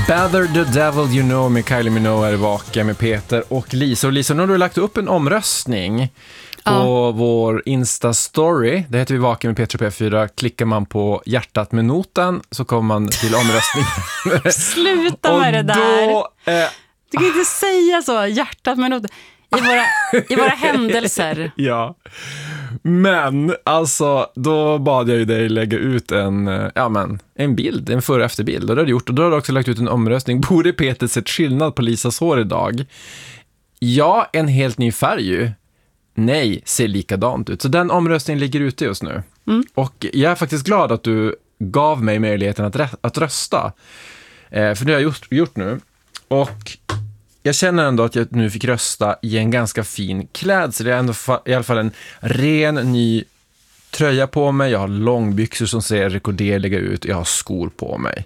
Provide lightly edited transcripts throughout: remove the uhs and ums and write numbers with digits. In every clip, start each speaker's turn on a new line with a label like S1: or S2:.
S1: Better the devil you know med Kylie Minogue är vaken med Peter och Lisa. Och Lisa, nu har du lagt upp en omröstning på vår Insta-story. Det heter vi Vaken med Peter P4. Klickar man på hjärtat med noten så kommer man till omröstning.
S2: Sluta med det där. Du kan inte säga så, hjärtat med noten. I våra händelser.
S1: Ja. Men alltså, då bad jag ju dig lägga ut en bild, en före- och efterbild. Och det har du gjort. Och då har du också lagt ut en omröstning. Borde Peter sett skillnad på Lisas hår idag? Ja, en helt ny färg ju. Nej, ser likadant ut. Så den omröstningen ligger ute just nu. Och jag är faktiskt glad att du gav mig möjligheten att rösta. För det har jag gjort nu. Och jag känner ändå att jag nu fick rösta i en ganska fin klädsel. Jag har ändå i alla fall en ren ny tröja på mig. Jag har långbyxor som ser rekorderliga ut. Jag har skor på mig.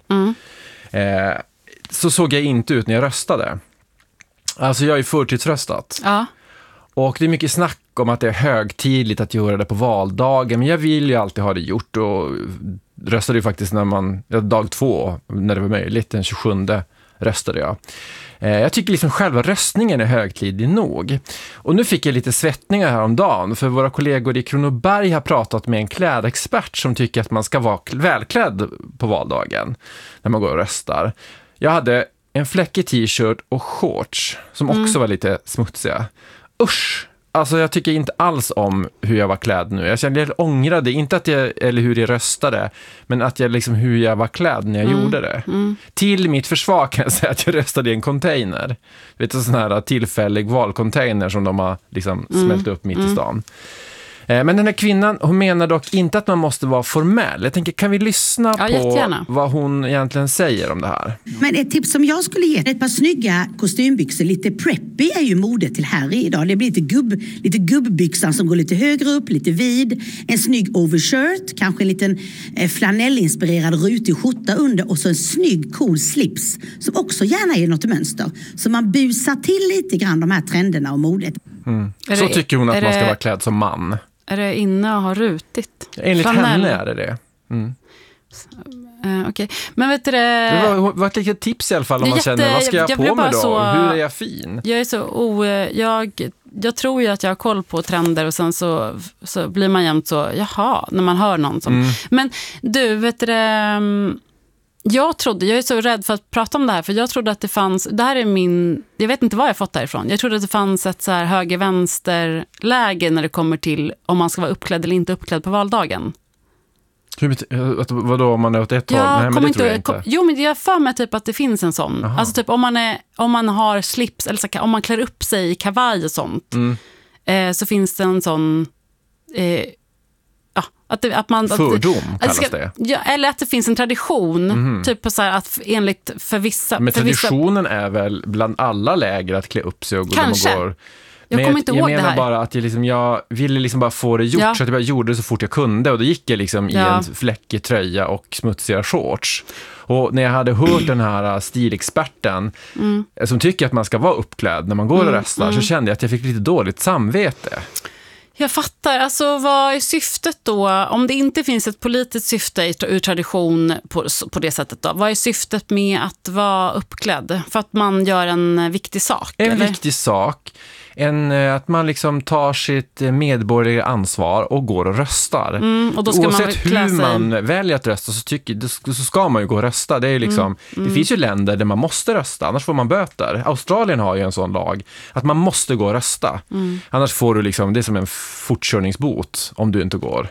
S1: Så såg jag inte ut när jag röstade. Alltså jag är förtidsröstat.
S2: Ja.
S1: Och det är mycket snack om att det är högtidligt att göra det på valdagen. Men jag vill ju alltid ha det gjort. Och röstade ju faktiskt dag 2 när det var möjligt. Den 27 röstade jag. Jag tycker liksom själva röstningen är högtidlig nog. Och nu fick jag lite svettningar häromdagen. För våra kollegor i Kronoberg har pratat med en klädexpert som tycker att man ska vara välklädd på valdagen när man går och röstar. Jag hade en fläckig t-shirt och shorts som också var lite smutsiga. Usch! Alltså jag tycker inte alls om hur jag var klädd nu. Jag kände jag ångrade, inte att eller hur jag röstade, men att jag liksom hur jag var klädd när jag gjorde det. Till mitt försvar kan jag säga att jag röstade i en container. Vet du, sån här tillfällig valcontainer som de har liksom smält upp mitt i stan. Men den här kvinnan, hon menar dock inte att man måste vara formell. Jag tänker, kan vi lyssna på
S2: jättegärna.
S1: Vad hon egentligen säger om det här?
S3: Men ett tips som jag skulle ge, ett par snygga kostymbyxor, lite preppy är ju modet till Harry idag. Det blir lite gubbbyxan som går lite högre upp, lite vid. En snygg overshirt, kanske en liten flanellinspirerad rutig skjorta under och så en snygg cool slips som också gärna är något mönster. Så man busar till lite grann de här trenderna och modet.
S1: Så tycker hon att man ska vara klädd som man.
S2: Är det inne och har rutit?
S1: Enligt henne är det.
S2: Okej. Men vet du
S1: det var ett litet tips i alla fall om man känner, vad ska jag på mig då? Hur är jag fin?
S2: Jag är så jag tror ju att jag har koll på trender och sen så blir man jämt så, jaha, när man hör någon som. Men du, vet du jag är så rädd för att prata om det här, för jag trodde att det fanns, det här är jag vet inte vad jag fått därifrån. Jag trodde att det fanns ett så här höger-vänster-läge när det kommer till om man ska vara uppklädd eller inte uppklädd på valdagen.
S1: Vadå, om man är åt ett håll? Nej, men det tror jag inte.
S2: Jo, men jag för mig typ att det finns en sån.
S1: Aha.
S2: Alltså typ om man har slips eller så, om man klär upp sig i kavaj och sånt, så finns det en sån att man
S1: fördom kallas det.
S2: Ja, eller att det finns en tradition typ på så här att enligt för vissa.
S1: Men traditionen är väl bland alla läger att klä upp sig och gå.
S2: Kanske.
S1: Man går.
S2: Jag kommer inte ihåg det här.
S1: Jag menar bara att jag ville liksom bara få det gjort, så att jag bara gjorde det så fort jag kunde, och då gick jag liksom i en fläckig tröja och smutsiga shorts. Och när jag hade hört den här stilexperten som tycker att man ska vara uppklädd när man går och röstar, så kände jag att jag fick lite dåligt samvete. Jag
S2: fattar. Alltså vad är syftet då? Om det inte finns ett politiskt syfte ur tradition på det sättet då, vad är syftet med att vara uppklädd? För att man gör en viktig sak?
S1: Viktig sak. Att man liksom tar sitt medborgerliga ansvar och går och röstar.
S2: Och då ska
S1: oavsett hur man väljer att rösta så ska man ju gå och rösta. Det är liksom, det finns ju länder där man måste rösta, annars får man böter. Australien har ju en sån lag att man måste gå och rösta. Annars får du liksom, det är som en fortkörningsbot om du inte går.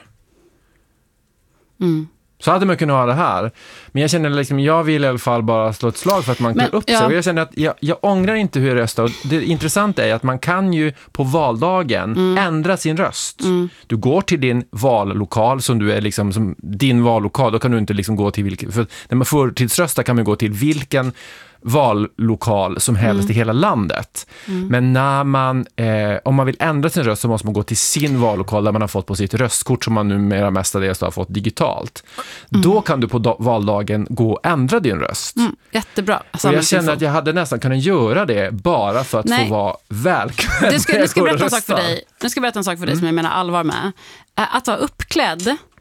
S1: Så hade man kunnat ha det här. Men jag känner liksom, jag vill i alla fall bara slå ett slag för att man kan upp sig. Och jag känner att jag ångrar inte hur jag röstar. Och det intressanta är att man kan ju på valdagen ändra sin röst. Du går till din vallokal som du är liksom som din vallokal. Då kan du inte liksom gå till vilken, för när man får tidsrösta kan man gå till vilken vallokal som helst i hela landet. Men när man om man vill ändra sin röst så måste man gå till sin vallokal där man har fått på sitt röstkort som man numera mestadels har fått digitalt. Då kan du på valdagen gå och ändra din röst.
S2: Jättebra.
S1: Och jag känner att jag hade nästan kunnat göra det bara för att få vara välklädd.
S2: Nu ska jag berätta en sak för dig. Nu ska jag berätta en sak för dig som jag menar allvar med. Att vara uppklädd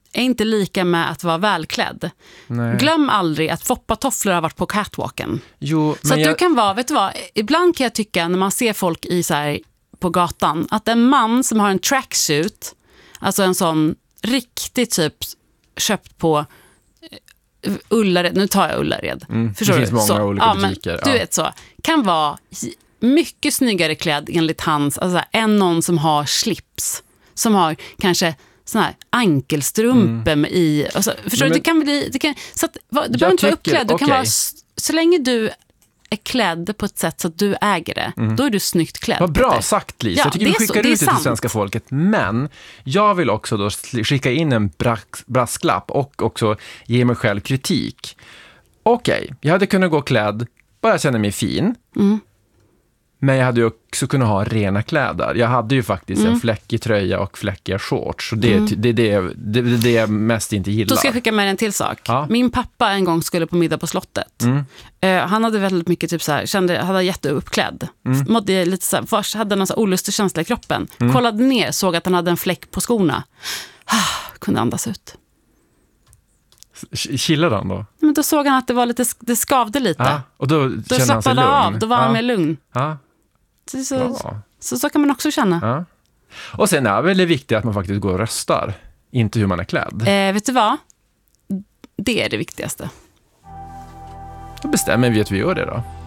S2: är inte lika med att vara välklädd.
S1: Nej.
S2: Glöm aldrig att foppatofflor har varit på catwalken.
S1: Jo,
S2: så att du kan vara, vet du vad, ibland kan jag tycka när man ser folk i så här på gatan, att en man som har en tracksuit, alltså en sån riktigt typ köpt på Ullared, nu tar jag Ullared. Förstår
S1: det finns
S2: du?
S1: många
S2: Så,
S1: olika
S2: men
S1: butiker.
S2: du vet så, kan vara mycket snyggare klädd enligt hans, alltså, än någon som har slips, som har kanske sån här ankelstrumpor i, alltså, förstår du? Det kan, så att, du behöver inte vara uppklädd, du kan vara, så länge du är klädd på ett sätt så att du äger det, då är du snyggt klädd.
S1: Vad bra sagt, Lisa. Jag tycker vi skickar ut det till svenska folket. Men jag vill också då skicka in en brasklapp och också ge mig själv kritik. Okej, jag hade kunnat gå klädd, bara känna mig fin. Men jag hade ju också kunnat ha rena kläder. Jag hade ju faktiskt en fläckig tröja och fläckiga shorts. Så det är det jag mest inte gillar.
S2: Då ska jag skicka med en till sak.
S1: Ja.
S2: Min pappa en gång skulle på middag på slottet. Han hade väldigt mycket typ så här, hade jätteuppklädd. Mådde lite så här, först hade någon så här olustig känsla i kroppen. Kollade ner, såg att han hade en fläck på skorna. Kunde andas ut.
S1: Chillade han då?
S2: Men då såg han att det skavde lite.
S1: Ja, och då kände han sig lugn.
S2: Av, då var han mer lugn.
S1: Ja.
S2: Så kan man också känna.
S1: Ja. Och sen är väl det viktigt att man faktiskt går och röstar. Inte hur man är klädd.
S2: Vet du vad? Det är det viktigaste.
S1: Då bestämmer vi att vi gör det då.